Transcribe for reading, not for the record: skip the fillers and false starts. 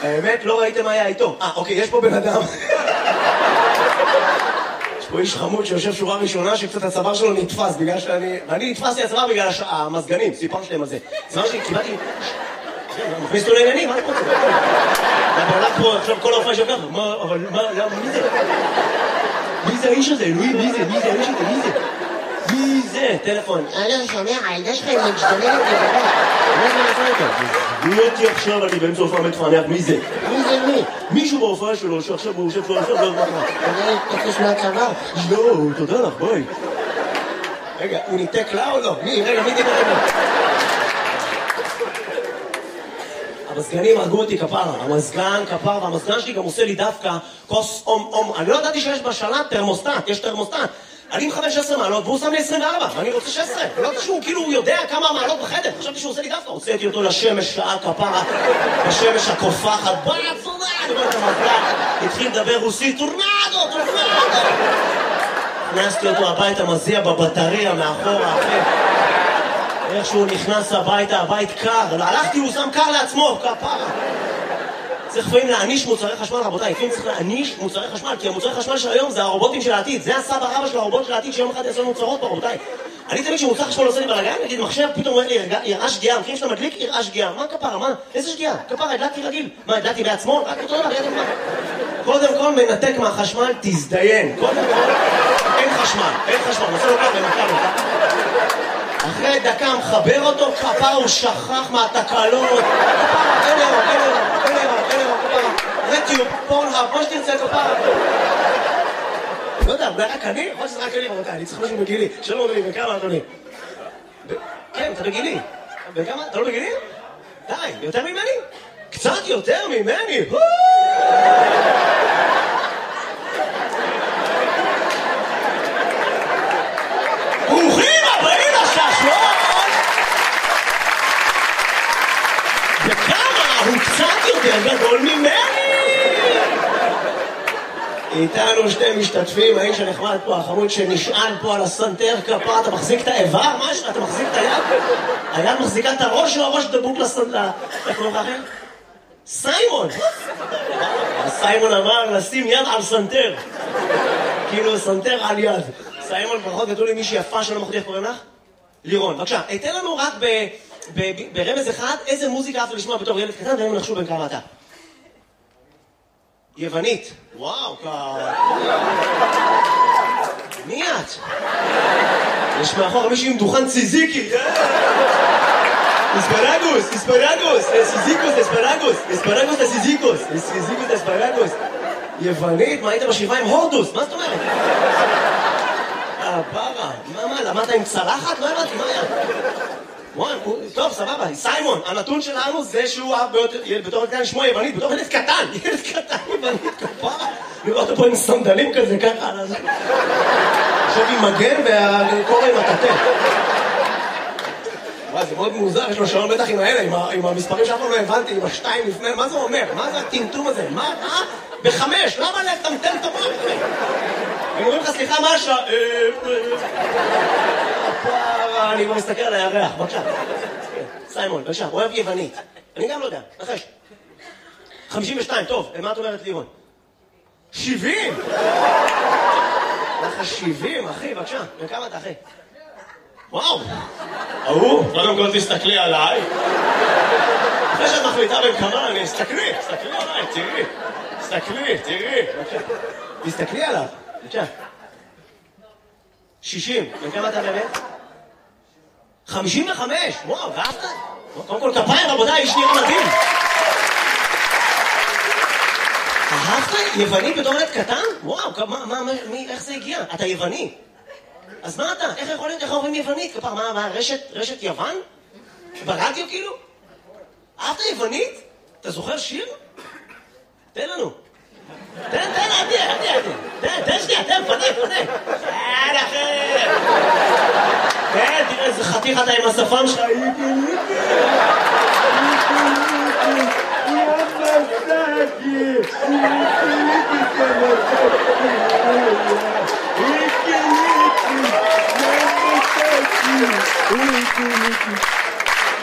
האמת, לא ראיתם מה היה איתו. אוקיי, יש פה בן אדם. יש פה איש חמוד שיושב שורה ראשונה שקצת הצוואר שלו נתפס בגלל ואני נתפסתי הצוואר בגלל המזגנים, סיפרתי להם על זה. הצוואר שלי, קיבלתי... מכניס אותו לעניינים, מה אני רוצה? הלך פה עכשיו כל האופן של ככה, אבל מה, מי זה? מי זה האיש הזה? אלוהים, מי זה? מי זה האיש הזה? מי זה? מי זה? טלפון. אלו, שומע, הילדה שלך היא משתוללת לבדה. מה זה נעשה איתו? מי אותי עכשיו, אני באמצע הופעה מתפענח, מי זה? מי זה מי? מישהו בהופעה שלו שעכשיו הוא יושב פה עכשיו, לא מה. אולי תקיש מהצבא. לא, תודה לך, ביי. רגע, הוא ניתק לה או לא? רגע, מי דיבר לה? המזגנים הרגו אותי כפרה, המזגן כפרה, והמזגן שלי גם עושה לי דווקא כוס אום. אני לא ידעתי שיש בשלט תרמוסטט, יש תרמוסטט. אני מכוון 16 מעלות והוא שם לי 24, ואני רוצה 16. לא יודע שהוא כאילו יודע כמה מעלות בחדר, חשבתי שהוא עושה לי דווקא. הוצאתי אותו לשמש שעה כפרה, בשמש הקופחת, בואי עצונה, אני אומר את המזגן, התחיל לדבר רוסית, טורנדו. הכנסתי אותו הביתה, מזיע בבטריה מאחורה, אחרי. איך שהוא נכנס הביתה, הבית קר, הלכתי, הוא שם קר לעצמו, כפרה. צריך לפעמים להעניש מוצרי חשמל, רבותיי, לפעמים צריך להעניש מוצרי חשמל, כי המוצרי חשמל של היום זה הרובוטים של העתיד, זה הסבא רבא של הרובוט של העתיד שיום אחד יעשו מוצרות פה, רבותיי. אני תמיד שמוצר חשמל עושה לי בלגן, נגיד מחשב פתאום אומר לי, יראה שגיאה, מכירים שאתה מדליק, יראה שגיאה, מה כפרה, מה? איזה שגיאה? כפרה, הדלקתי רגיל, מה, הדלקתי בעצמו? רק אותו דבר, ידע מה? קודם כל מנתק מהחשמל, תזדיין, קודם כל, אין חשמל, נעשה לו ככה, אחרי דקה מחבר אותו, כפרה הוא שכח מהתקלות, כפרה, אין אירו, כפרה, רטיוב, פורנהאב, מה שתרצה כפרה. לא יודע, רק אני? יכול שזה רק אני, רבותיי, אני צריך משהו בגילי. שלום אדוני, בכמה אדוני? כן, אתה בגילי. בכמה? אתה לא בגילי? די, יותר ממני? קצת יותר ממני? ברוכים הבאים לשעשועון! וכמה הוא קצת יותר גדול ממני! איתנו שתי משתתפים, האיש הנחמד פה, החמוד שנשען פה על הסנטר כפרה, אתה מחזיק את האיבר? משהו? אתה מחזיק את היד? היד מחזיקה את הראש או הראש דבוק לסנטר? איך קוראים לכם? סיימון! סיימון אמר לשים יד על סנטר. כאילו סנטר על יד. סיימון, ברכות גדול עם מישהי יפה שלא מחליט, קוראים לך? לירון, בבקשה, תן לנו רק ברמז אחד איזה מוזיקה אהבת לשמוע בתור ילד קטן, והם נחשו בין כמה אתה. יוונית. וואו, מי את? יש מאחור מישהי עם דוכן ציזיקי. אספרגוס, אספרגוס. יוונית, מה היית בשבעה עם הורדוס? מה זאת אומרת? פרה, מה, למדת עם צלחת? לא הבנתי, מה היה? טוב, סבבה, סיימון, הנתון שלנו זה שהוא אהב בתור ילד קטן שמו יוונית, בתור ילד קטן יוונית, כפרה, לראות אותו פה עם סנדלים כזה, ככה, עכשיו עם מגן והקורא עם הטטה. וואי, זה מאוד מוזר, יש לו שעון בטח עם האלה, עם המספרים שאף פעם לא הבנתי, עם השתיים לפני, מה זה אומר? מה זה הטמטום הזה? מה? בחמש, למה לטמטם את המוח? הם אומרים לך, סליחה, מה השעה? אני כבר מסתכל על הירח, בבקשה. סיימון, בבקשה, אוהב יוונית. אני גם לא יודע, נחש. 52, טוב, מה את אומרת לירון? 70! לך 70, אחי, בבקשה. וכמה אתה, אחי? וואו! קודם כל תסתכלי עליי. אחרי שאת מחליטה בין כמה, תסתכלי עליי, תראי. תסתכלי עליו, בבקשה. 60, וכמה אתה באמת? 55, וואו, ואהבת? קודם כל כפיים, רבותיי, איש נראה מדהים. אהבת? יווני בתור ילד קטן? וואו, איך זה הגיע? אתה יווני. אז מה אתה? איך יכול להיות? איך אומרים יוונית? כפר, מה, רשת יוון? ברדיו כאילו? אהבת יוונית? אתה זוכר שיר? תן לנו. תן, תן שנייה, פנה. אחר. תן, תראה איזה חתיך אתה עם השפם שלך. Thank you.